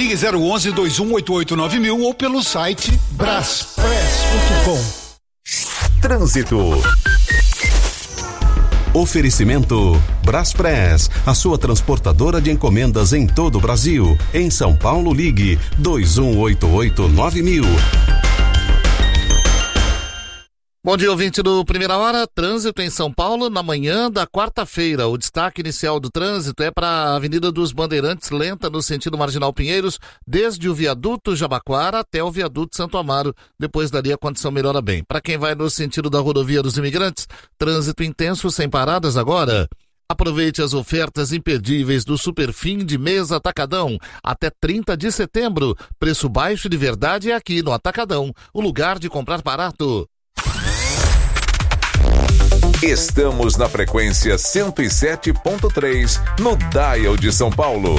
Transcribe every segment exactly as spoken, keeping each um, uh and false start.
Ligue zero onze, dois um oito oito, nove mil ou pelo site braspress ponto com. Trânsito. Oferecimento Braspress, a sua transportadora de encomendas em todo o Brasil. Em São Paulo, ligue dois um oito oito, nove mil. Bom dia, ouvinte do Primeira Hora. Trânsito em São Paulo na manhã da quarta-feira. O destaque inicial do trânsito é para a Avenida dos Bandeirantes, lenta no sentido Marginal Pinheiros, desde o viaduto Jabaquara até o viaduto Santo Amaro. Depois dali a condição melhora bem. Para quem vai no sentido da Rodovia dos Imigrantes, trânsito intenso sem paradas agora. Aproveite as ofertas imperdíveis do Super Fim de Mês Atacadão. Até trinta de setembro. Preço baixo de verdade é aqui no Atacadão, o lugar de comprar barato. Estamos na frequência cento e sete ponto três, no Dial de São Paulo.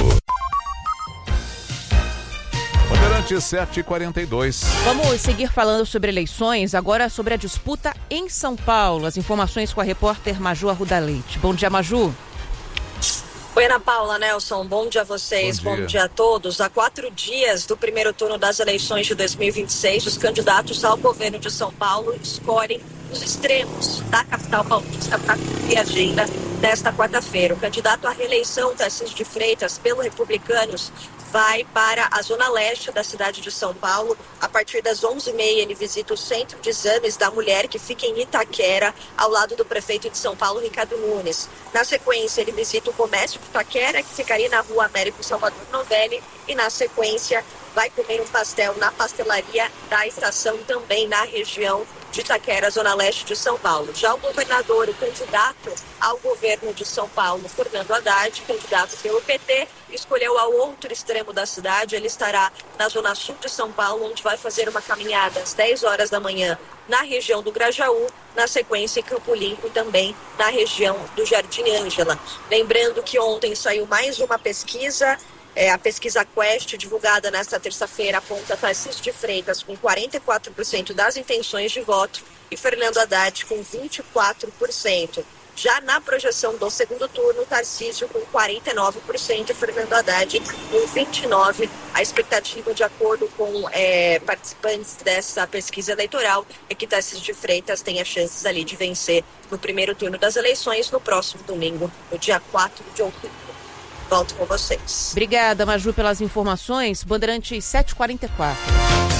Bandeirantes sete e quarenta e dois. Vamos seguir falando sobre eleições, agora sobre a disputa em São Paulo. As informações com a repórter Maju Arruda Leite. Bom dia, Maju. Oi, Ana Paula, Nelson, bom dia a vocês, bom dia. bom dia a todos. Há quatro dias do primeiro turno das eleições de dois mil e vinte e seis, os candidatos ao governo de São Paulo escolhem os extremos da capital paulista para cumprir a agenda desta quarta-feira. O candidato à reeleição, Tarcísio de Freitas, pelo Republicanos, vai para a zona leste da cidade de São Paulo. A partir das onze e meia, ele visita o Centro de Exames da Mulher, que fica em Itaquera, ao lado do prefeito de São Paulo, Ricardo Nunes. Na sequência, ele visita o comércio de Itaquera, que ficaria na rua Américo Salvador Novelli, e na sequência vai comer um pastel na pastelaria da estação, também na região de Itaquera, zona leste de São Paulo. Já o governador, o candidato ao governo de São Paulo, Fernando Haddad, candidato pelo P T, escolheu ao outro extremo da cidade. Ele estará na zona sul de São Paulo, onde vai fazer uma caminhada às dez horas da manhã na região do Grajaú, na sequência em Campo Limpo e também na região do Jardim Ângela. Lembrando que ontem saiu mais uma pesquisa, É, a pesquisa Quest, divulgada nesta terça-feira, aponta Tarcísio de Freitas com quarenta e quatro por cento das intenções de voto e Fernando Haddad com vinte e quatro por cento. Já na projeção do segundo turno, Tarcísio com quarenta e nove por cento e Fernando Haddad com vinte e nove por cento. A expectativa, de acordo com é, participantes dessa pesquisa eleitoral, é que Tarcísio de Freitas tenha chances ali de vencer no primeiro turno das eleições no próximo domingo, no dia quatro de outubro. Volto com vocês. Obrigada, Maju, pelas informações. Bandeirantes sete e quarenta e quatro.